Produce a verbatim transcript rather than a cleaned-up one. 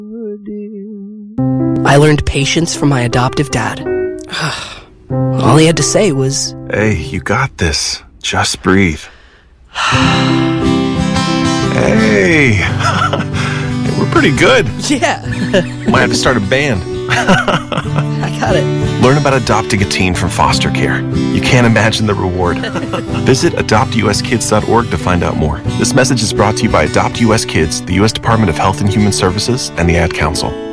I learned patience from my adoptive dad. All he had to say was, "Hey, you got this. Just breathe." Hey! We're pretty good. Yeah. Might have to start a band. I got it. Learn about adopting a teen from foster care. You can't imagine the reward. Visit adopt u s kids dot org to find out more. This message is brought to you by Adopt U S Kids, the U S Department of Health and Human Services, and the Ad Council.